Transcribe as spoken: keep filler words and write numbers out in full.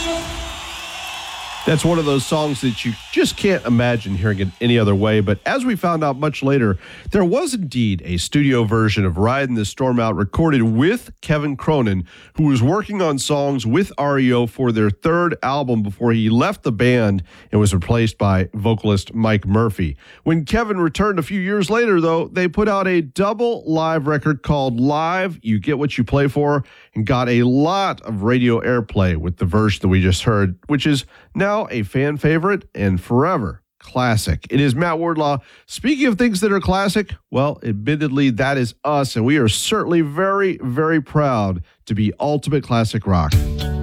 That's one of those songs that you just can't imagine hearing it any other way. But as we found out much later, there was indeed a studio version of Riding the Storm Out recorded with Kevin Cronin, who was working on songs with R E O for their third album before he left the band and was replaced by vocalist Mike Murphy. When Kevin returned a few years later, though, they put out a double live record called Live, You Get What You Play For, and got a lot of radio airplay with the version that we just heard, which is now a fan favorite and forever classic. It is Matt Wardlaw. Speaking of things that are classic, well, admittedly, that is us, and we are certainly very, very proud to be Ultimate Classic Rock.